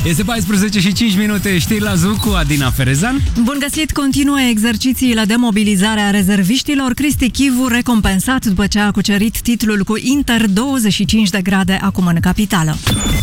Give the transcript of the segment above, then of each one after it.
Este 14 și 5 minute, știri la Zu cu Adina Ferezan. Bun găsit, continuă exercițiile de mobilizare a rezerviștilor. Cristi Chivu recompensat după ce a cucerit titlul cu Inter 25 de grade acum în capitală.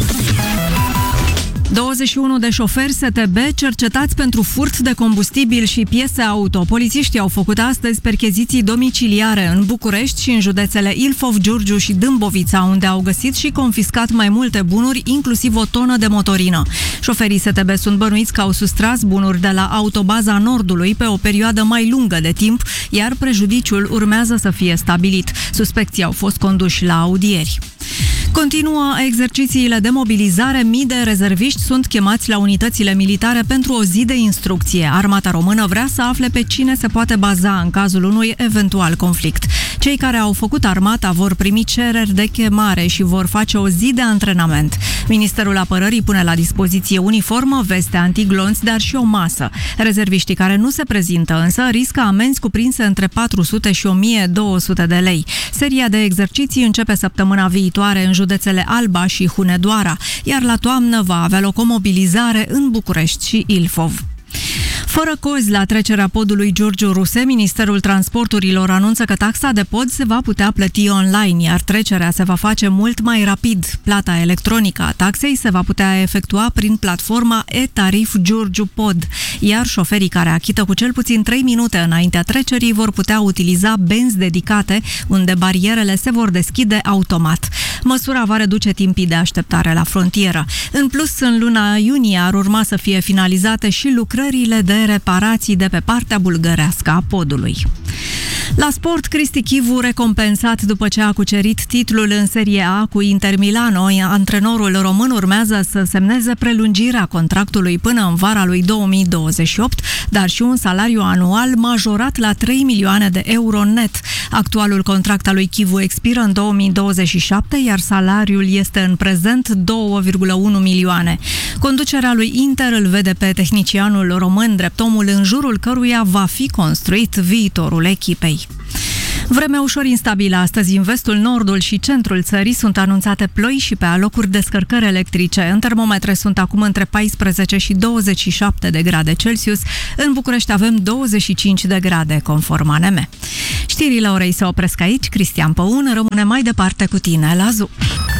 21 de șoferi STB cercetați pentru furt de combustibil și piese auto. Polițiștii au făcut astăzi percheziții domiciliare în București și în județele Ilfov, Giurgiu și Dâmbovița, unde au găsit și confiscat mai multe bunuri, inclusiv o tonă de motorină. Șoferii STB sunt bănuiți că au sustras bunuri de la Autobaza Nordului pe o perioadă mai lungă de timp, iar prejudiciul urmează să fie stabilit. Suspecții au fost conduși la audieri. Continuă exercițiile de mobilizare. Mii de rezerviști sunt chemați la unitățile militare pentru o zi de instrucție. Armata română vrea să afle pe cine se poate baza în cazul unui eventual conflict. Cei care au făcut armata vor primi cereri de chemare și vor face o zi de antrenament. Ministerul Apărării pune la dispoziție uniformă, veste antiglonți, dar și o masă. Rezerviștii care nu se prezintă însă riscă amenzi cuprinse între 400 și 1200 de lei. Seria de exerciții începe săptămâna viitoare în județele Alba și Hunedoara, iar la toamnă va avea loc o mobilizare în București și Ilfov. Fără cozi la trecerea podului Giurgiu Ruse, Ministerul Transporturilor anunță că taxa de pod se va putea plăti online, iar trecerea se va face mult mai rapid. Plata electronică a taxei se va putea efectua prin platforma e-Tarif Giurgiu Pod, iar șoferii care achită cu cel puțin 3 minute înaintea trecerii vor putea utiliza benzi dedicate, unde barierele se vor deschide automat. Măsura va reduce timpii de așteptare la frontieră. În plus, în luna iunie ar urma să fie finalizate și lucrările de reparații de pe partea bulgărească a podului. La sport, Cristi Chivu recompensat după ce a cucerit titlul în Serie A cu Inter Milano. Antrenorul român urmează să semneze prelungirea contractului până în vara lui 2028, dar și un salariu anual majorat la 3 milioane de euro net. Actualul contract al lui Chivu expiră în 2027, iar salariul este în prezent 2,1 milioane. Conducerea lui Inter îl vede pe tehnicianul român drept omul în jurul căruia va fi construit viitorul echipei. Vreme ușor instabilă astăzi în vestul, nordul și centrul țării, sunt anunțate ploi și pe alocuri descărcări electrice. În termometre sunt acum între 14 și 27 de grade Celsius. În București avem 25 de grade, conform ANM. Știrile orei se opresc aici. Cristian Păun rămâne mai departe cu tine la Zu.